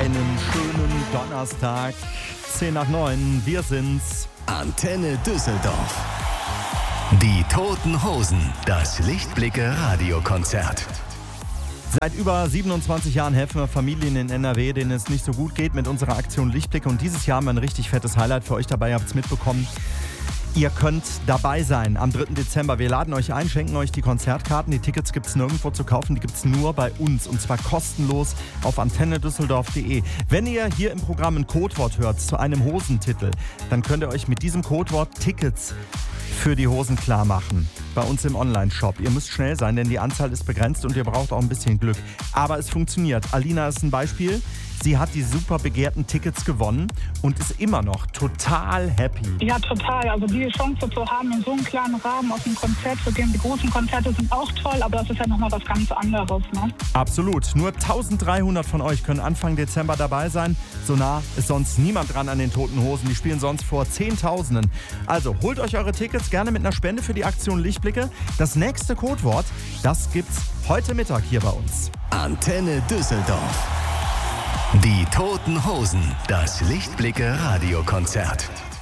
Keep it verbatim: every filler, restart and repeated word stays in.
Einen schönen Donnerstag, zehn nach neun, wir sind's. Antenne Düsseldorf. Die Toten Hosen, das Lichtblicke-Radiokonzert. Seit über siebenundzwanzig Jahren helfen wir Familien in N R W, denen es nicht so gut geht, mit unserer Aktion Lichtblicke. Und dieses Jahr haben wir ein richtig fettes Highlight für euch dabei, ihr habt es mitbekommen. Ihr könnt dabei sein am dritten Dezember. Wir laden euch ein, schenken euch die Konzertkarten. Die Tickets gibt es nirgendwo zu kaufen, die gibt es nur bei uns. Und zwar kostenlos auf antenne düsseldorf punkt de. Wenn ihr hier im Programm ein Codewort hört zu einem Hosentitel, dann könnt ihr euch mit diesem Codewort Tickets für die Hosen klar machen. Bei uns im Online-Shop. Ihr müsst schnell sein, denn die Anzahl ist begrenzt und ihr braucht auch ein bisschen Glück. Aber es funktioniert. Alina ist ein Beispiel. Sie hat die super begehrten Tickets gewonnen und ist immer noch total happy. Ja, total. Also die Chance zu haben, in so einem kleinen Rahmen auf ein Konzert zu gehen. Die großen Konzerte sind auch toll, aber das ist ja nochmal was ganz anderes. Ne? Absolut. Nur eintausenddreihundert von euch können Anfang Dezember dabei sein. So nah ist sonst niemand dran an den Toten Hosen. Die spielen sonst vor Zehntausenden. Also holt euch eure Tickets gerne mit einer Spende für die Aktion Lichtblicke. Das nächste Codewort, das gibt's heute Mittag hier bei uns. Antenne Düsseldorf. Die Toten Hosen, das Lichtblicke-Radiokonzert.